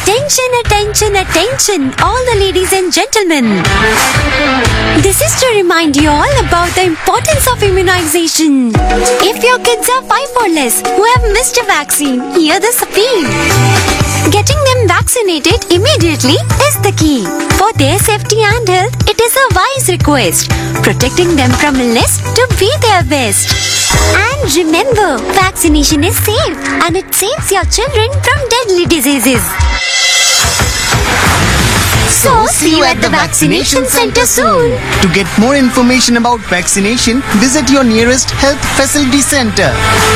Attention, attention, attention, all the ladies and gentlemen. This is to remind you all about the importance of immunization. If your kids are 5 or less who have missed a vaccine, hear this appeal. Getting them vaccinated immediately is the key. For their safety and health, it is a wise request. Protecting them from illness to be their best. And remember, vaccination is safe and it saves your children from deadly diseases. So, see you at the vaccination center soon. To get more information about vaccination, visit your nearest health facility center.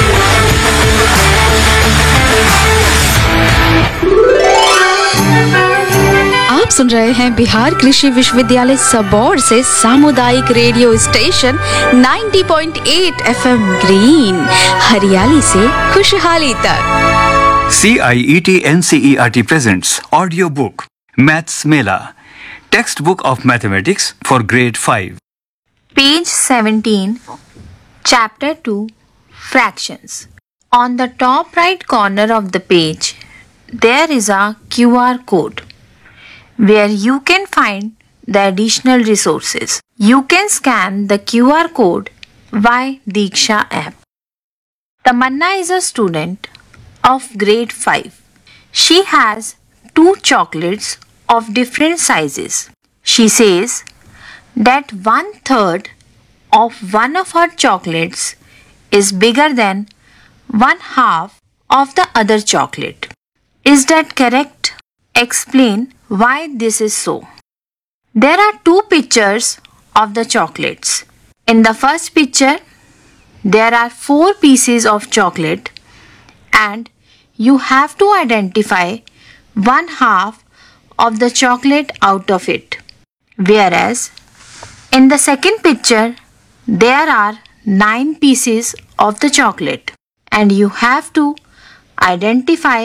आप सुन रहे हैं बिहार कृषि विश्वविद्यालय सबौर से सामुदायिक radio station 90.8 FM green, हरियाली से खुशहाली तक। CIET NCERT presents audio book Maths Mela, textbook of mathematics for grade 5. Page 17, Chapter 2, Fractions. On the top right corner of the page, there is a QR code where you can find the additional resources. You can scan the QR code via Diksha app. Tamanna is a student of grade 5. She has 2 chocolates of different sizes. She says that 1/3 of one of her chocolates is bigger than 1/2 of the other chocolate. Is that correct? Explain why this is so. There are 2 pictures of the chocolates. In the first picture, there are 4 pieces of chocolate and you have to identify 1/2 of the chocolate out of it. Whereas in the second picture, there are 9 pieces of the chocolate and you have to identify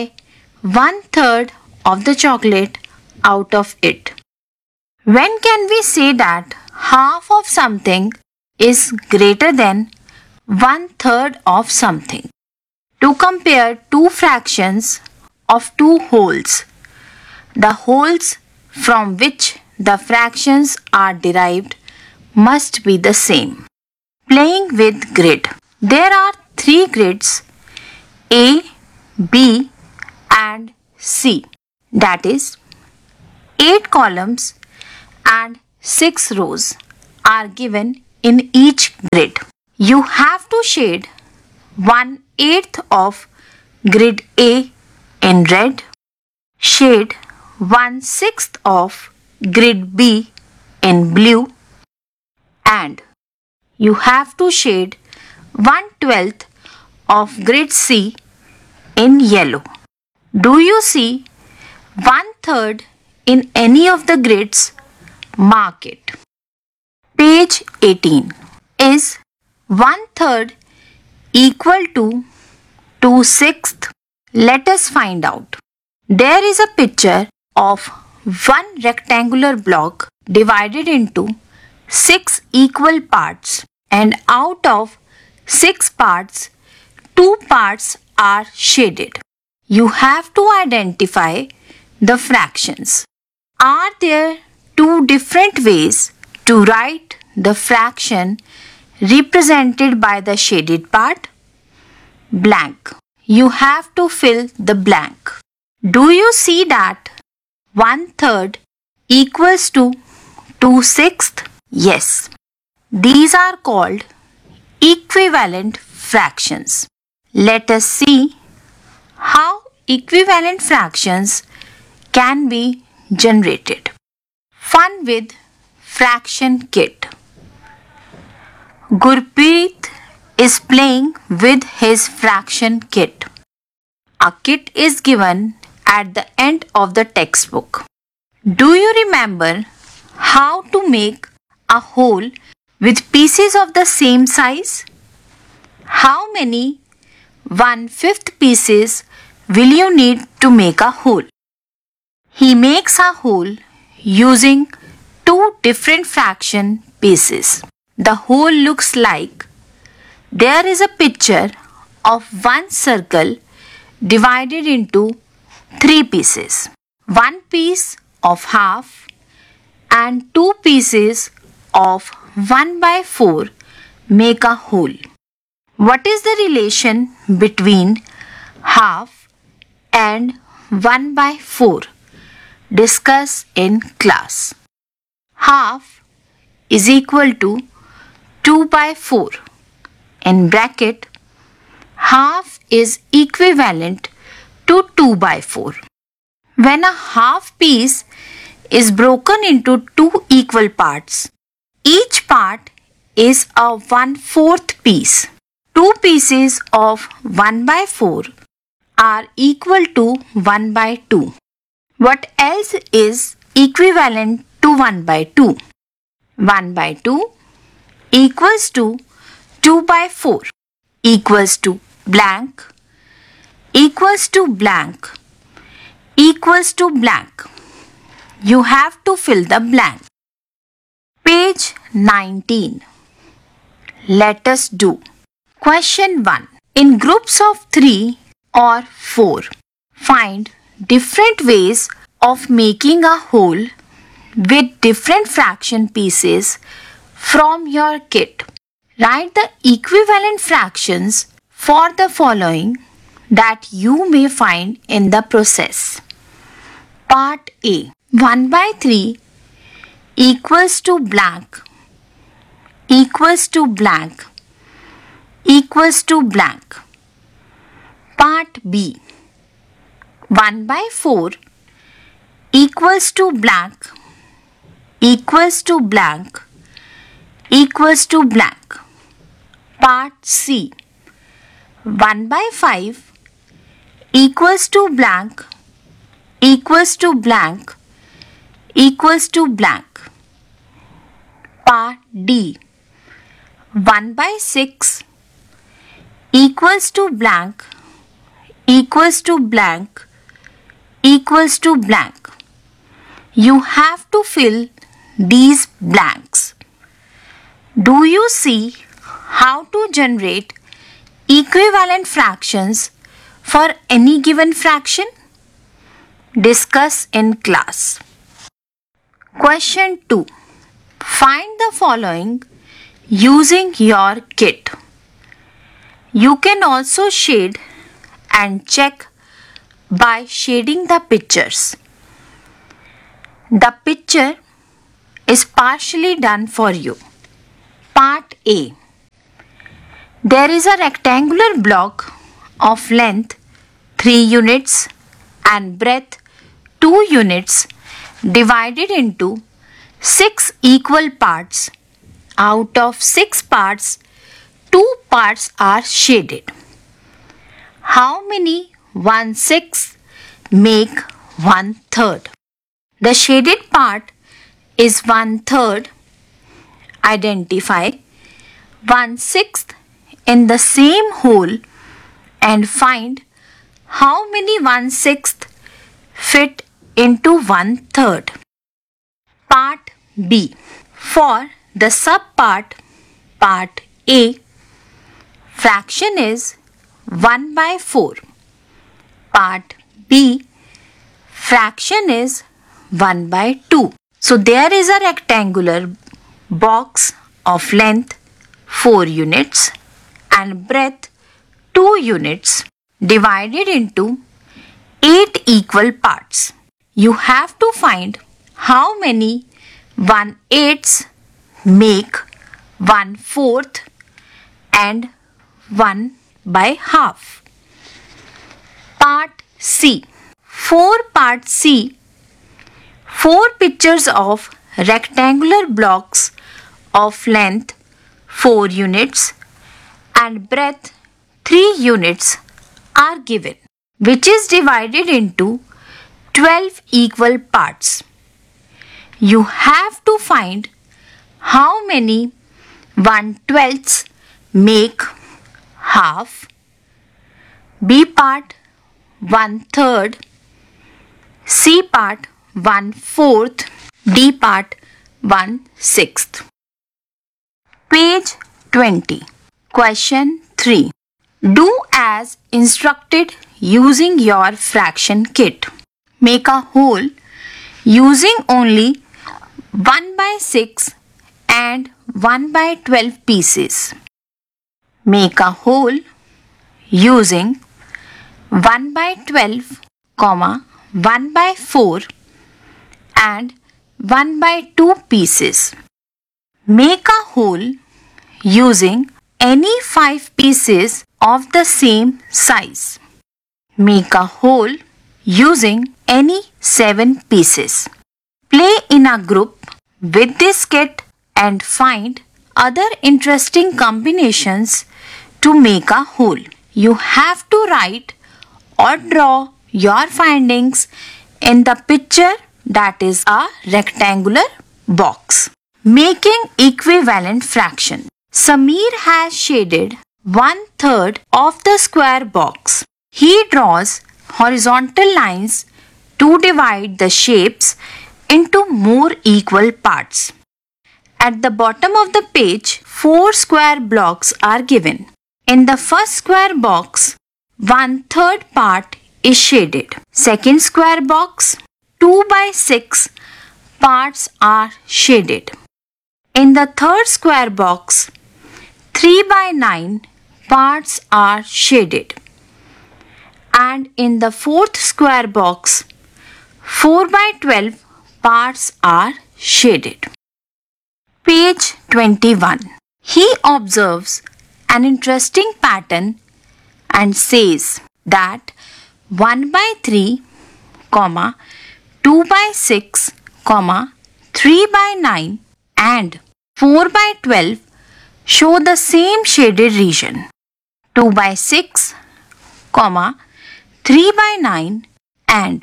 1/3 of the chocolate out of it. When can we say that half of something is greater than 1/3 of something? To compare 2 fractions of 2 wholes, the wholes from which the fractions are derived must be the same. Playing with grid. There are 3 grids A, B and C. That is 8 columns and 6 rows are given in each grid. You have to shade 1/8 of grid A in red, shade 1/6 of grid B in blue, and you have to shade 1/12 of grid C in yellow. Do you see 1/3 in any of the grids? Mark it. Page 18. Is 1/3 equal to 2/6? Let us find out. There is a picture of one rectangular block divided into 6 equal parts, and out of 6 parts, 2 parts are shaded. You have to identify the fractions. Are there 2 different ways to write the fraction represented by the shaded part? Blank. You have to fill the blank. Do you see that 1/3 equals to 2/6? Yes. These are called equivalent fractions. Let us see how equivalent fractions can be generated. Fun with fraction kit. Gurpreet is playing with his fraction kit. A kit is given at the end of the textbook. Do you remember how to make a hole with pieces of the same size? How many 1/5 pieces will you need to make a hole? He makes a hole using 2 different fraction pieces. The hole looks like there is a picture of one circle divided into 3 pieces. 1 piece of half and 2 pieces of 1 by 4 make a whole. What is the relation between half and 1 by 4? Discuss in class. Half is equal to 2 by 4. In bracket, half is equivalent to 2 by 4. When a half piece is broken into 2 equal parts, each part is a 1/4 piece. 2 pieces of 1 by 4 are equal to 1 by 2. What else is equivalent to 1 by 2? 1 by 2 equals to 2 by 4 equals to blank equals to blank equals to blank. You have to fill the blank. Page 19. Let us do. Question 1. In groups of 3 or 4, find different ways of making a whole with different fraction pieces from your kit. Write the equivalent fractions for the following that you may find in the process. Part A. 1 by 3 equals to blank equals to blank equals to blank. Part B. 1 by 4 equals to blank equals to blank equals to blank. Part C. 1 by 5 equals to blank equals to blank equals to blank. Part D. 1 by 6 equals to blank equals to blank equals to blank. You have to fill these blanks. Do you see how to generate equivalent fractions for any given fraction? Discuss in class. Question 2. Find the following using your kit. You can also shade and check by shading the pictures. The picture is partially done for you. Part A. There is a rectangular block of length 3 units and breadth 2 units divided into 6 equal parts. Out of 6 parts, 2 parts are shaded. How many 1/6 make 1/3? The shaded part is 1/3. Identify 1/6 in the same hole and find how many 1/6 fit into 1/3. Part B. For the subpart, Part A, fraction is 1 by 4. Part B, fraction is 1 by 2. So there is a rectangular box of length 4 units and breadth 2 units divided into 8 equal parts. You have to find how many 1/8 make 1/4 and 1 by half. Part C. For Part C, 4 pictures of rectangular blocks of length 4 units and breadth 3 units are given, which is divided into 12 equal parts. You have to find how many 1/12 make half, B part 1/3, C part 1/4, D part 1/6. Page 20. Question 3. Do as instructed using your fraction kit. Make a hole using only 1/6 and 1/12 pieces. Make a hole using 1/12, 1/4 and 1/2 pieces. Make a hole using any 5 pieces of the same size. Make a hole using any 7 pieces. Play in a group with this kit and find other interesting combinations to make a hole. You have to write or draw your findings in the picture, that is a rectangular box. Making equivalent fraction. Samir has shaded 1/3 of the square box. He draws horizontal lines to divide the shapes into more equal parts. At the bottom of the page, 4 square blocks are given. In the first square box, 1/3 part is shaded. Second square box, 2/6 parts are shaded. In the third square box, 3/9 parts are shaded. And in the fourth square box, 4/12 parts are shaded. Page 21. He observes an interesting pattern and says that 1/3, 2/6, 3/9 and 4/12 show the same shaded region. 2/6, 3/9 and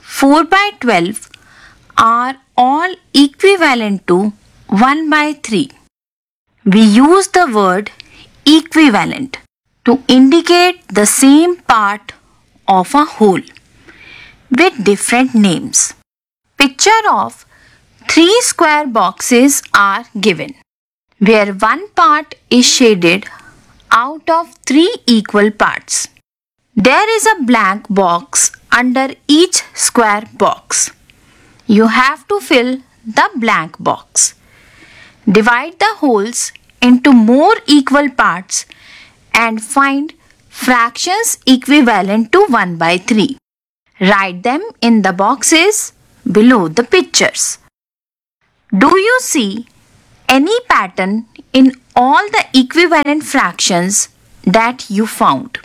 4/12 are all equivalent to 1/3. We use the word equivalent to indicate the same part of a whole with different names. Picture of 3 square boxes are given, where one part is shaded out of 3 equal parts. There is a blank box under each square box. You have to fill the blank box. Divide the holes into more equal parts and find fractions equivalent to 1/3. Write them in the boxes below the pictures. Do you see any pattern in all the equivalent fractions that you found?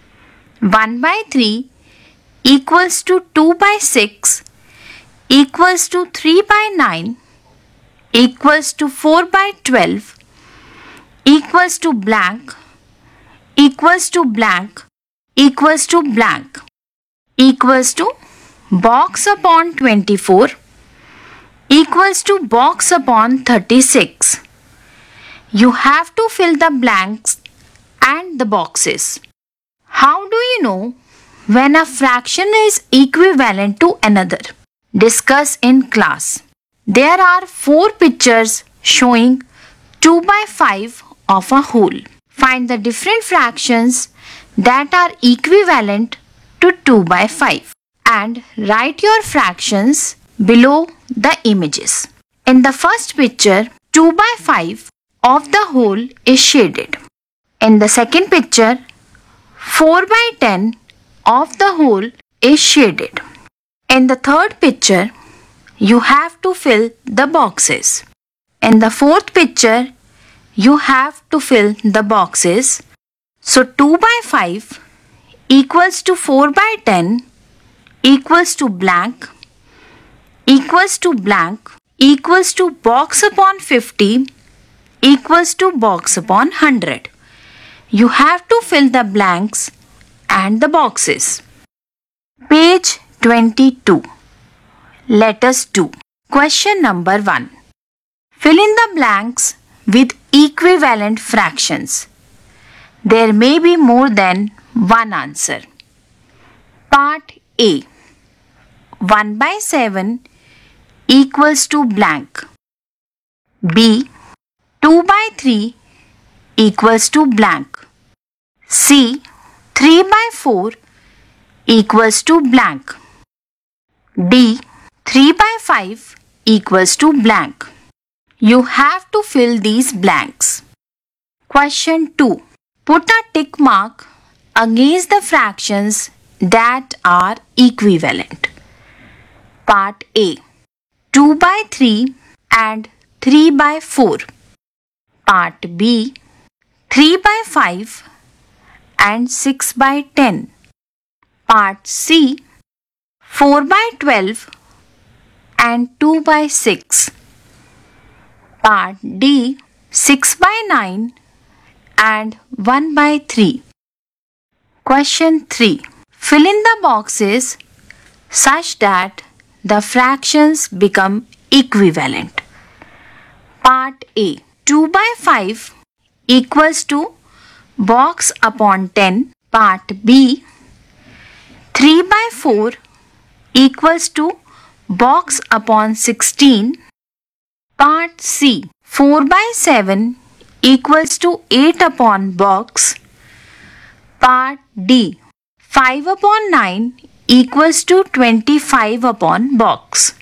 1/3 equals to 2/6 equals to 3/9 equals to 4/12 equals to blank equals to blank equals to blank equals to box upon 24 equals to box upon 36. You have to fill the blanks and the boxes. How do you know when a fraction is equivalent to another? Discuss in class. There are 4 pictures showing 2/5 of a whole. Find the different fractions that are equivalent to 2/5 and write your fractions below the images. In the first picture, 2/5 of the whole is shaded. In the second picture, 4/10 of the whole is shaded. In the third picture, you have to fill the boxes. In the fourth picture, you have to fill the boxes. So 2/5 equals to 4/10 equals to blank equals to blank equals to box upon 50 equals to box upon 100. You have to fill the blanks and the boxes. Page 22. Let us do. Question number 1. Fill in the blanks with equivalent fractions. There may be more than one answer. Part A. 1/7 equals to blank. B. 2/3 equals to blank. C. 3/4 equals to blank. D. 3 by 5 equals to blank. You have to fill these blanks. Question 2. Put a tick mark against the fractions that are equivalent. Part A. 2 by 3 and 3 by 4. Part B. 3 by 5 and 6 by 10. Part C. 4 by 12 and 2 by 6. Part D. 6 by 9 and 1 by 3. Question 3. Fill in the boxes such that the fractions become equivalent. Part A. 2 by 5 equals to box upon 10. Part B. 3 by 4 equals to box upon 16. Part C. 4 by 7 equals to 8 upon box. Part D. 5 upon 9 equals to 25 upon box.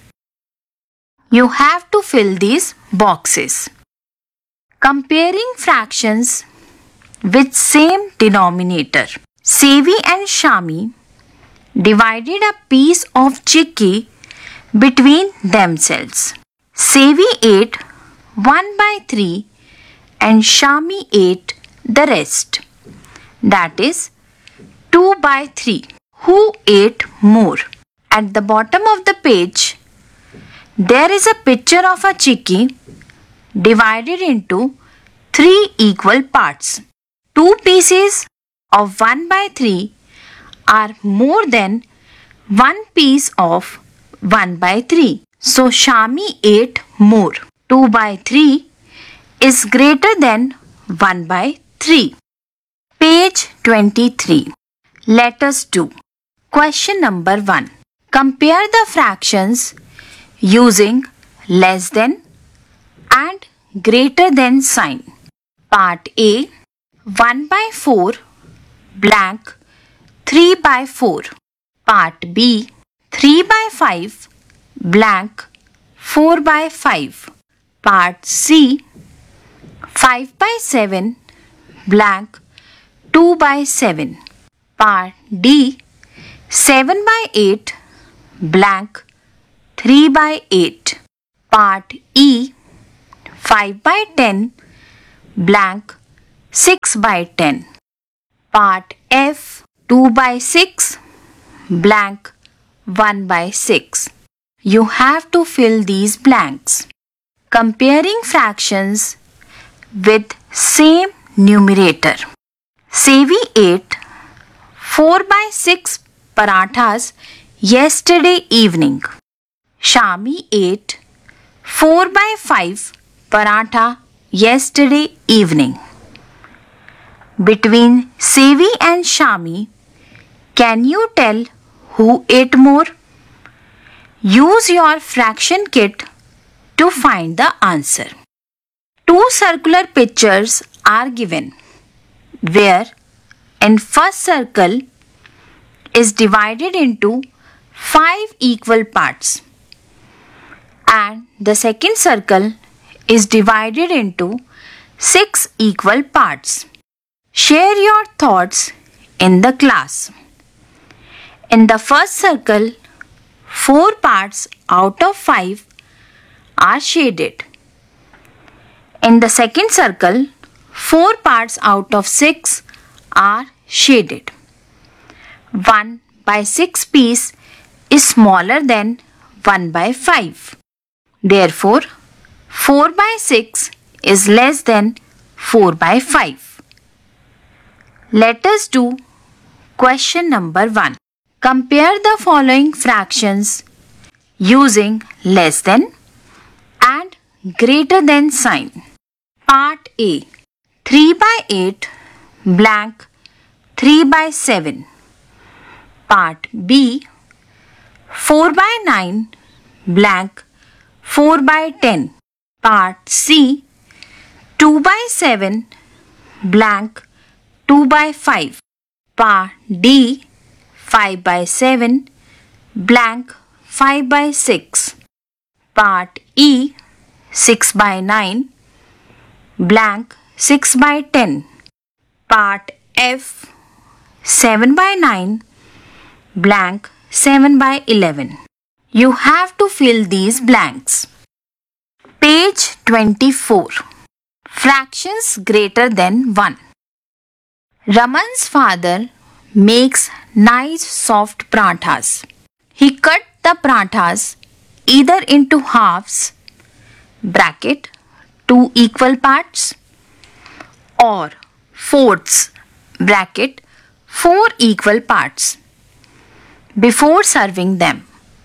You have to fill these boxes. Comparing fractions with same denominator. Sevi and Shami divided a piece of chicky between themselves. Sevi ate 1 by 3 and Shami ate the rest. That is 2 by 3. Who ate more? At the bottom of the page, there is a picture of a chicky divided into 3 equal parts. 2 pieces of 1 by 3 are more than 1 piece of 1 by 3. So Shami ate more. 2 by 3 is greater than 1 by 3. Page 23. Let us do. Question number 1. Compare the fractions using less than and greater than sign. Part A. 1 by 4 blank 3 by 4. Part B. 3 by 5 blank 4 by 5. Part C. 5 by 7 blank 2 by 7. Part D. 7 by 8 blank 3 by 8. Part E. 5 by 10 blank 6 by 10. Part F. 2 by 6 blank 1 by 6. You have to fill these blanks. Comparing fractions with same numerator. Sevi ate 4 by 6 parathas yesterday evening. Shami ate 4 by 5 paratha yesterday evening. Between Sevi and Shami, can you tell who ate more? Use your fraction kit to find the answer. 2 circular pictures are given, where in first circle is divided into 5 equal parts and the second circle is divided into 6 equal parts. Share your thoughts in the class. In the first circle, 4 parts out of 5 are shaded. In the second circle, 4 parts out of 6 are shaded. 1 by 6 piece is smaller than 1 by 5. Therefore, 4 by 6 is less than 4 by 5. Let us do question number 1. Compare the following fractions using less than and greater than sign. Part A. 3 by 8 blank 3 by 7. Part B. 4 by 9 blank 4 by 10. Part C. 2 by 7 blank 2 by 5. Part D. 5 by 7 blank 5 by 6. Part E 6 by 9. Blank 6 by 10. Part F 7 by 9. Blank 7 by 11. You have to fill these blanks. Page 24. Fractions greater than 1. Raman's father makes nice soft parathas. He cut the parathas either into halves bracket 2 equal parts or fourths bracket 4 equal parts. Before serving them,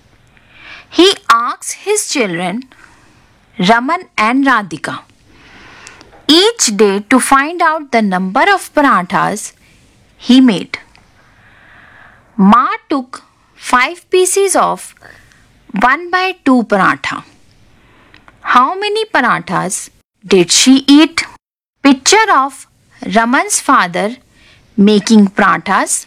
he asks his children Raman and Radhika each day to find out the number of parathas he made. Ma took 5 pieces of 1 by 2 paratha. How many parathas did she eat? Picture of Raman's father making parathas.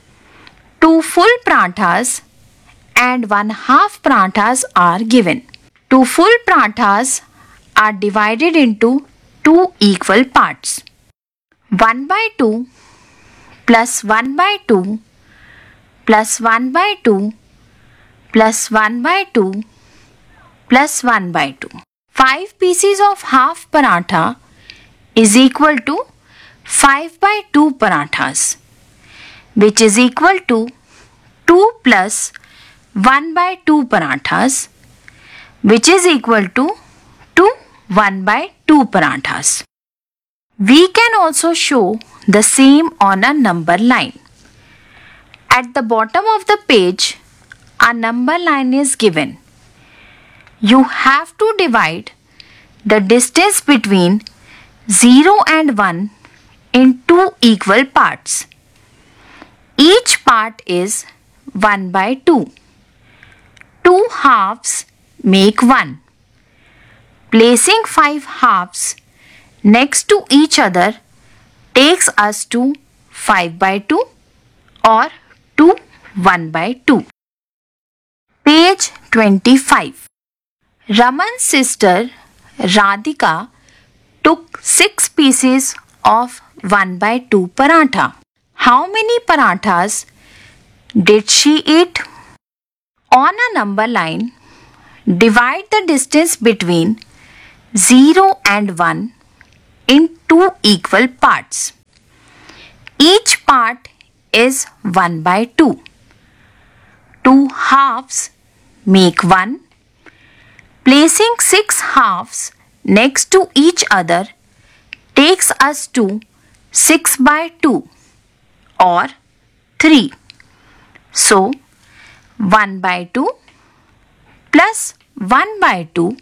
2 full parathas and 1/2 parathas are given. 2 full parathas are divided into 2 equal parts. 1 by 2 plus 1 by 2 plus 1 by 2 plus 1 by 2 plus 1 by 2. 5 pieces of half paratha is equal to 5 by 2 parathas, which is equal to 2 plus 1 by 2 parathas, which is equal to 1 by 2 parathas. We can also show the same on a number line. At the bottom of the page, a number line is given. You have to divide the distance between 0 and 1 in 2 equal parts. Each part is 1 by 2. 2 halves make 1. Placing 5 halves next to each other takes us to 5 by 2 or to 1 by 2. Page 25. Raman's sister Radhika took 6 pieces of 1 by 2 paratha. How many parathas did she eat? On a number line, divide the distance between 0 and 1 in 2 equal parts. Each part is 1 by 2. 2 halves make 1. Placing 6 halves next to each other takes us to 6 by 2 or 3. So, 1 by 2 plus 1 by 2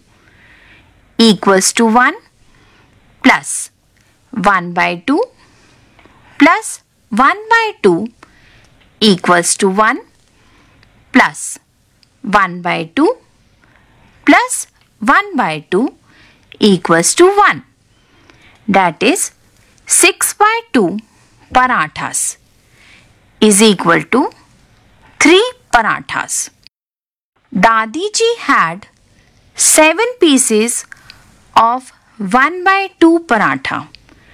equals to 1 plus 1 by 2 plus 1 by 2 equals to 1 plus 1 by 2 plus 1 by 2 equals to 1. That is 6 by 2 parathas is equal to 3 parathas. Dadi ji had 7 pieces of 1 by 2 paratha.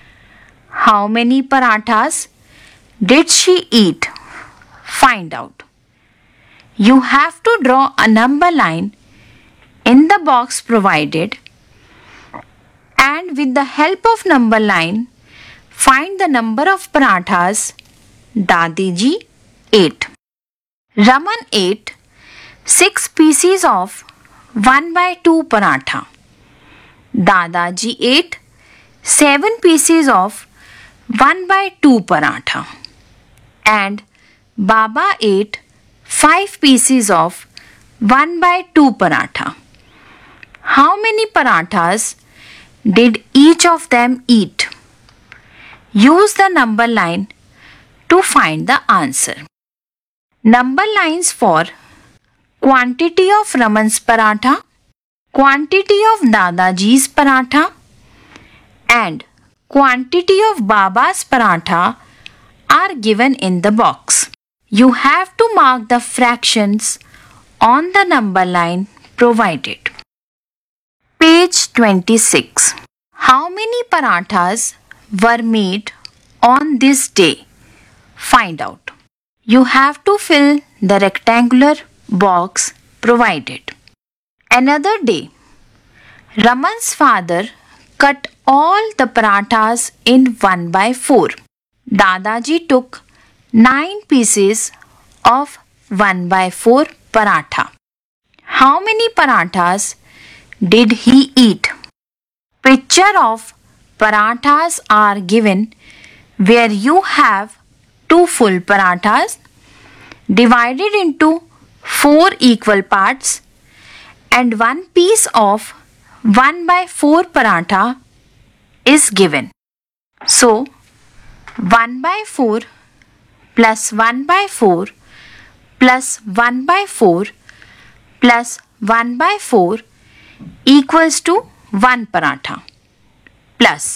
How many parathas did she eat? Find out. You have to draw a number line in the box provided, and with the help of number line, find the number of parathas Dadi ji ate. Raman ate 6 pieces of 1 by 2 paratha. Dadaji ate 7 pieces of 1 by 2 paratha. And Baba ate 5 pieces of 1 by 2 paratha. How many parathas did each of them eat? Use the number line to find the answer. Number lines for quantity of Raman's paratha, quantity of Dadaji's paratha, and quantity of Baba's paratha are given in the box. You have to mark the fractions on the number line provided. Page 26. How many parathas were made on this day? Find out. You have to fill the rectangular box provided. Another day. Raman's father cut all the parathas in 1/4. Dadaji took 9 pieces of 1/4 paratha. How many parathas did he eat? Picture of parathas are given where you have 2 full parathas divided into 4 equal parts and 1 piece of 1/4 paratha is given. So 1/4 plus 1/4 plus 1/4 plus 1/4 equals to 1 paratha plus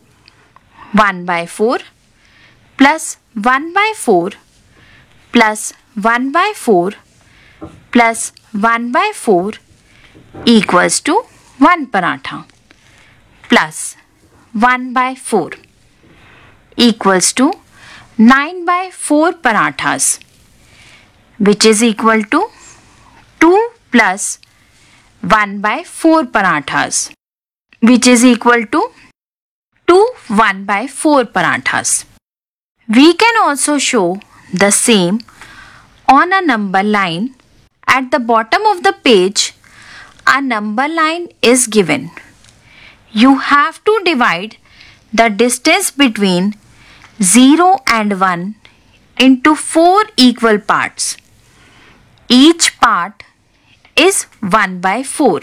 1/4 plus 1/4 plus 1/4 plus 1/4 equals to 1 paratha plus 1/4 equals to 9/4 parathas, which is equal to 2 plus 1/4 parathas, which is equal to 2 1/4 parathas. We can also show the same on a number line. At the bottom of the page, a number line is given. You have to divide the distance between 0 and 1 into 4 equal parts. Each part is 1/4.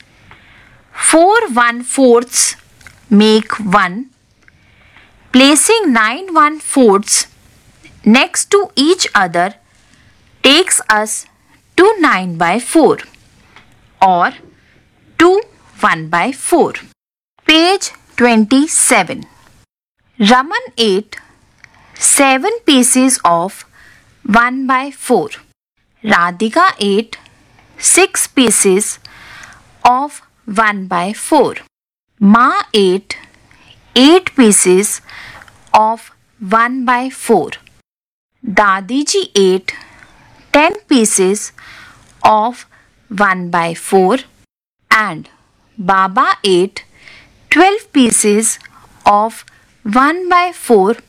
4 1/4 make 1. Placing 9 1/4 next to each other takes us to 9/4 or 2 1/4. Page 27. Raman ate 7 pieces of 1/4. Radhika ate 6 pieces of 1/4. Ma ate 8 pieces of 1/4. Dadiji ate 10 pieces of 1/4 and Baba ate 12 pieces of 1/4